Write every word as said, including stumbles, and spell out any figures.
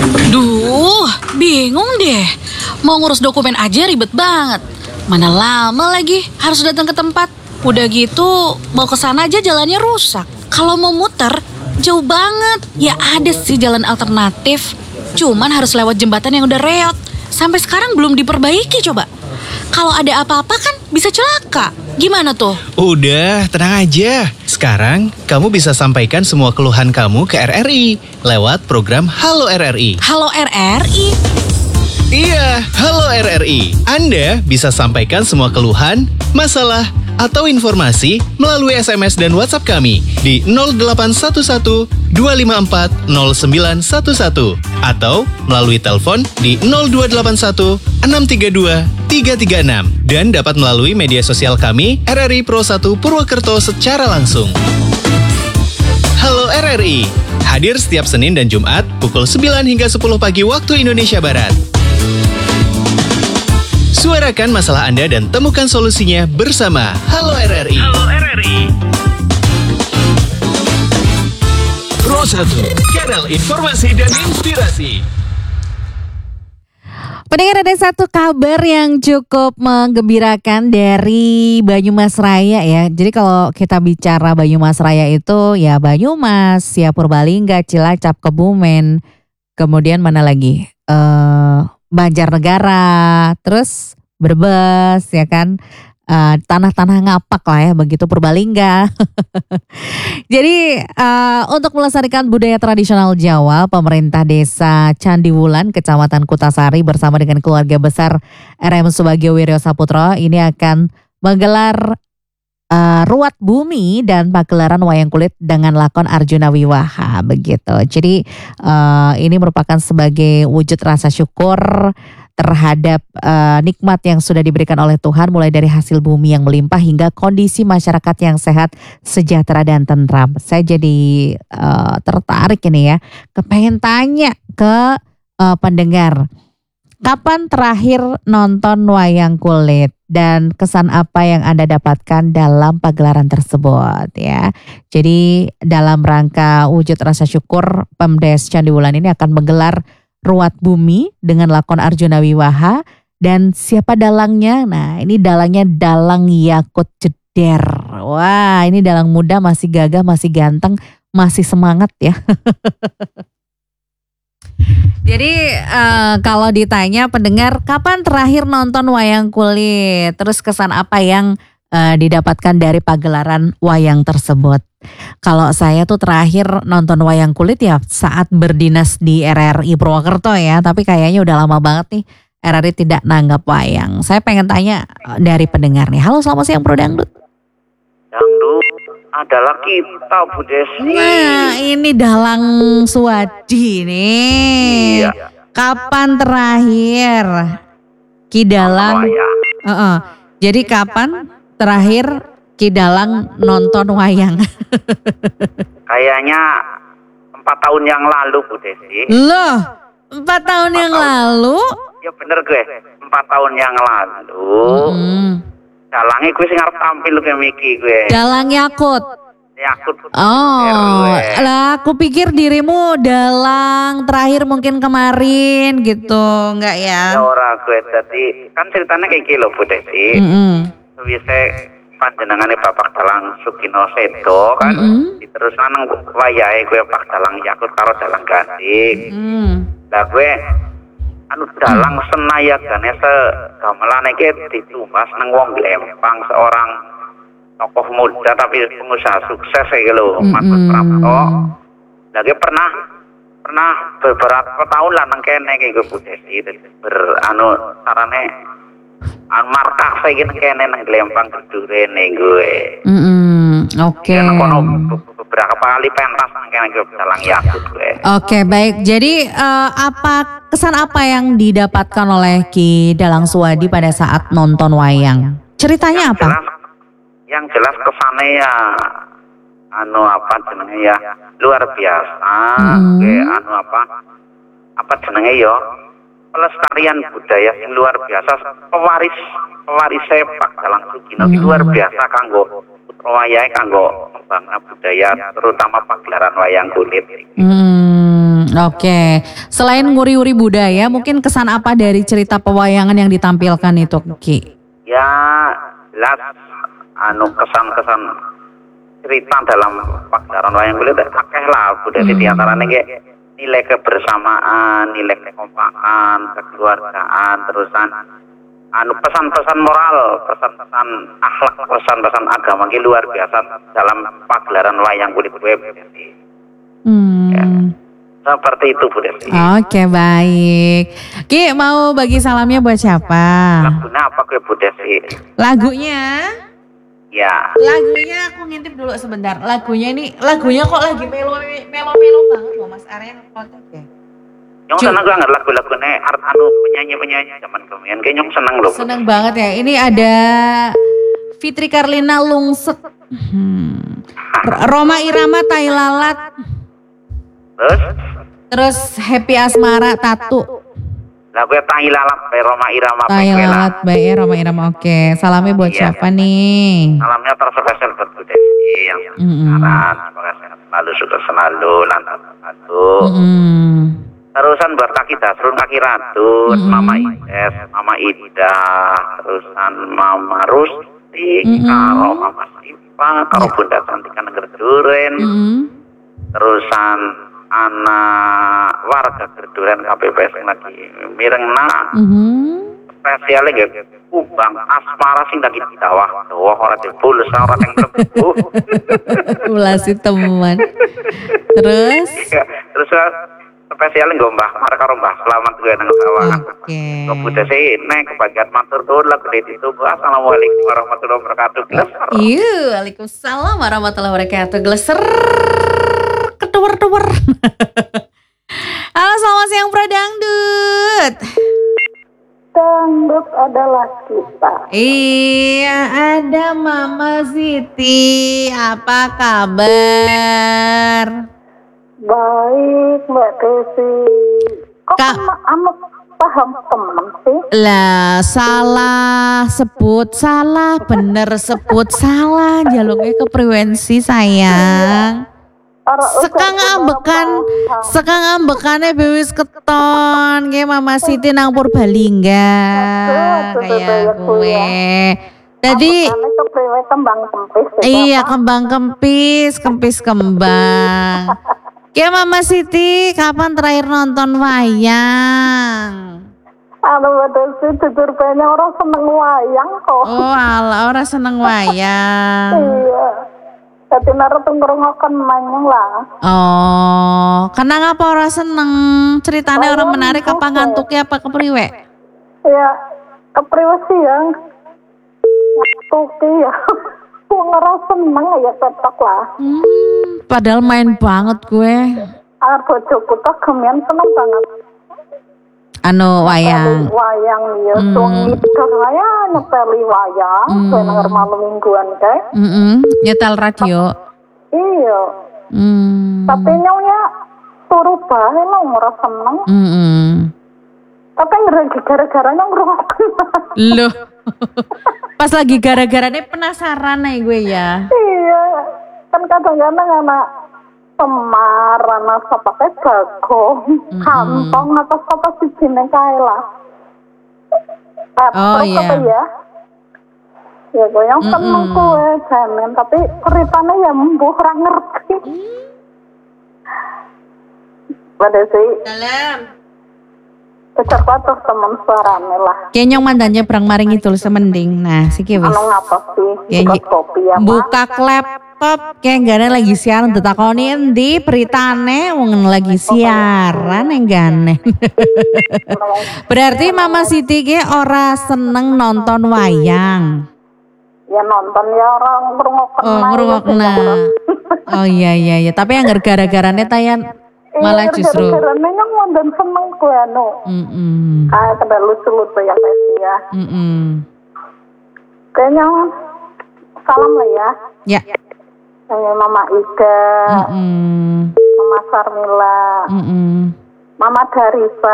Duh, bingung deh. Mau ngurus dokumen aja ribet banget. Mana lama lagi harus datang ke tempat. Udah gitu, mau ke sana aja jalannya rusak. Kalau mau muter, jauh banget. Ya ada sih jalan alternatif. Cuman harus lewat jembatan yang udah reot. Sampai sekarang belum diperbaiki coba. Kalau ada apa-apa kan bisa celaka. Gimana tuh? Udah, tenang aja. Sekarang kamu bisa sampaikan semua keluhan kamu ke R R I lewat program Halo R R I. Halo R R I? Iya, Halo R R I. Anda bisa sampaikan semua keluhan, masalah, atau informasi melalui S M S dan WhatsApp kami di nol delapan satu satu dua lima empat nol sembilan satu satu atau melalui telepon di nol dua delapan satu enam tiga dua tiga tiga enam dan dapat melalui media sosial kami R R I Pro satu Purwokerto secara langsung. Halo R R I, hadir setiap Senin dan Jumat pukul sembilan hingga sepuluh pagi waktu Indonesia Barat. Suarakan masalah Anda dan temukan solusinya bersama Halo R R I. Halo R R I. Pro satu, kanal informasi dan inspirasi. Pendengar, ada satu kabar yang cukup menggembirakan dari Banyumas Raya ya. Jadi kalau kita bicara Banyumas Raya itu ya Banyumas, ya Purbalingga, Cilacap, Kebumen, kemudian mana lagi? Uh, Banjarnegara, terus Brebes ya kan, uh, tanah-tanah ngapak lah ya begitu, Purbalingga. Jadi uh, untuk melestarikan budaya tradisional Jawa, pemerintah desa Candiwulan, Kecamatan Kutasari bersama dengan keluarga besar R M Subagio Wiryo Saputro ini akan menggelar Uh, ruat bumi dan pagelaran wayang kulit dengan lakon Arjuna Wiwaha begitu. Jadi uh, ini merupakan sebagai wujud rasa syukur terhadap uh, nikmat yang sudah diberikan oleh Tuhan, mulai dari hasil bumi yang melimpah hingga kondisi masyarakat yang sehat, sejahtera dan tentram. Saya jadi uh, tertarik ini ya, kepengen tanya ke uh, pendengar. Kapan terakhir nonton wayang kulit dan kesan apa yang Anda dapatkan dalam pagelaran tersebut ya. Jadi dalam rangka wujud rasa syukur, Pemdes Candiwulan ini akan menggelar ruat bumi dengan lakon Arjuna Wiwaha dan siapa dalangnya? Nah, ini dalangnya Dalang Yakut Jeder. Wah, ini dalang muda, masih gagah, masih ganteng, masih semangat ya. Jadi uh, kalau ditanya pendengar kapan terakhir nonton wayang kulit, terus kesan apa yang uh, didapatkan dari pagelaran wayang tersebut. Kalau saya tuh terakhir nonton wayang kulit ya saat berdinas di R R I Purwokerto ya, tapi kayaknya udah lama banget nih R R I tidak nanggap wayang. Saya pengen tanya dari pendengar nih. Halo, selamat siang Bro Dangdut. Dangdut adalah kita, Bu Desi. Nah, ini Dalang Suwadi nih. Iya. Kapan terakhir Ki Dalang? Uh -uh. Jadi kapan terakhir Ki Dalang nonton wayang? Kayaknya empat tahun yang lalu, Bu Desi. Loh, empat tahun yang lalu? Ya bener gue, empat tahun yang lalu. Hmm. Dalangnya gue sing arep tampil kayak Miki gue. Dalang Yakut. Yakut. Oh, lah aku pikir dirimu dalang terakhir mungkin kemarin gitu, enggak ya? Ya ora gue tadi kan ceritanya kayak gitu Bu Desi. Mm-hmm. Bisa panjenengane Bapak Dalang Sukino Sedo kan, mm-hmm. terus nang wayahe gue Pak Dalang Yakut karo Dalang Ganding. Mm. Lah gue anu dalang senayagane segamelan iki ditumbas nang wong Lempang, seorang tokoh muda tapi pengusaha sukses iki lho, Mas Prapto. Lah gue pernah pernah beberapa tahun lah nang kene iki gue Bu Desi ber anu sarane anu markas iki nang kene nang Lempang gedurene gue. Mm-hmm. Oke. Okay. Beberapa kali pentas nang kene gue dalang Yakut gue. Oke, okay, baik. Jadi uh, apa kesan apa yang didapatkan oleh Ki Dalang Suwadi pada saat nonton wayang? Ceritanya yang apa? Jelas, yang jelas kesannya ya anu apa jenenge ya luar biasa. Hmm. Ke anu apa apa jenenge ya pelestarian budaya yang luar biasa, pewaris pewaris sepak Dalang Sukino hmm. luar biasa kanggo putra wayahe kanggo membangun budaya terutama pagelaran wayang kulit. Hmm. Oke. Selain nguri-uri budaya, mungkin kesan apa dari cerita pewayangan yang ditampilkan itu, Ki? Ya jelas anu kesan-kesan cerita dalam pagelaran wayang kulit akeh lah budaya Hmm. di antaranya kayak nilai kebersamaan, nilai kekompakan, kekeluargaan, terusan anu pesan-pesan moral, pesan-pesan akhlak, pesan-pesan agama ki luar biasa dalam pagelaran wayang kulit web. Hmm. Seperti itu Bu Desi. Oke, baik. Ki, mau bagi salamnya buat siapa? Lagunya apa gue Bu Desi? Lagunya? Ya. Lagunya aku ngintip dulu sebentar. Lagunya ini, lagunya kok lagi melo melo melo banget loh Mas Arya kontak ya. Yang Cuk. seneng banget lagu-lagunya art anu penyanyi-penyanyi zaman kemarin kayaknya nyong seneng loh. Seneng banget ya. Ini ada Fitri Karlina Lungset. Hmm. R- Roma Irama Tailalat. Terus Terus Happy Asmara Tatu. lagu Tahi Lalat by Roma Irama Tailalat bae Roma Irama. Oke, salamnya buat Iya. siapa nih? Salamnya terspesial buat Bu Desi yang Mm-mm. sekarang semoga sehat selalu, sukses selalu, lantas satu. Mm-mm. Terusan buat kaki Dasrun, kaki Ratun, Mm-mm. Mama Ides, Mama Ida, terusan Mama Rusti, Mm-mm. karo Mama Sipa, karo Bunda Santika Negeri Duren, Mm-mm. terusan anak warga Gerduren K P P S yang lagi mirengna, Mhm. spesialnya gak kubang asmara sing lagi di bawah, bawah orang di pulsa orang yang lebu. Ulasi teman. Terus? Terus spesialnya gue mbah, mereka mbah selamat gue nang sawah. Oke. Kemudian sih, neng kebagian matur dulu lah gede itu. Assalamualaikum warahmatullahi wabarakatuh. Gleser. Iya, waalaikumsalam warahmatullahi wabarakatuh. Gleser, keduwer-duwer. Halo, selamat siang Pro Dangdut. Dangdut adalah kita. Iya, ada Mama Siti. Apa kabar? Baik, Mbak Desi. Kok Kak. sama amat paham temen sih? Lah, salah sebut salah, bener sebut salah. Jaluknya ke prewensi sayang. Para Sekang usaha ambekan, paham. sekang ambekane bewis keton, kayak Mama Siti nang Purbalingga, Aduh, aduh, kayak aduh, aduh, gue. Tadi Ambekannya kepriwe kembang kempis ya, iya Pak. kembang kempis, kempis kembang. Kayak Mama Siti, kapan terakhir nonton wayang? Aduh, Mbak Desi, jujur banyak orang seneng wayang kok. Oh, ala orang seneng wayang. Iya. Jadi naruh ngrungokken manyang lah. Oh, karena ngapa orang seneng? Ceritanya orang Wayang menarik apa apa? ngantuknya apa kepriwe? Ya, kepriwe sih yang tuki ya. Aku ngerasa seneng ya cocok lah. Hmm, padahal main banget gue. Ah, bojoku tuh gemian seneng banget. Anu wayang. Wayang ya, Hmm. tuang ngider ya nyepeli wayang, Hmm. hmm. denger malam mingguan kayak. Mm-mm, nyetel radio. Iya, Hmm. tapi nyonya turu bae lo ngerasa seneng. Mm-mm. Tapi lagi gara-garanya ngerungokkan. Loh. Pas lagi gara-garanya penasaran nih gue ya. Iya, kan kadang-kadang anak Semar, anak siapa kayak Bagong, Mm-mm. Kantong, atau siapa sih sini kayak lah. Eh, Oh, terus iya. apa ya? Ya gue yang Mm-mm. seneng gue jamin, tapi ceritanya ya mbuh orang ngerti. Pada sih, Dalam. kejar tuh temen suaranya lah. Kenyong mandannya perang maring itu semending. Nah, sih wis. Anu ngapa sih? Ya, Buka ya. kopi ya, Pak. Buka laptop kayak gane lagi siaran detakoni endi beritane wong lagi siaran yang gane. Berarti Mama Siti ge ora seneng nonton wayang. Ya nonton ya orang ngerungokkan Oh, main, ngrungokna. ya, Oh iya iya iya, tapi yang gara-garane tayan malah justru. Iya, gara-gara yang ngondon seneng gue anu. Mm-mm. Kayak kada lucu-lucu ya guys ya. Mm-mm. Kayaknya salam lah ya. Ya. Kayak Mama Ida, Mm-mm. Mama Sarmila, Mm-mm. Mama Darisa,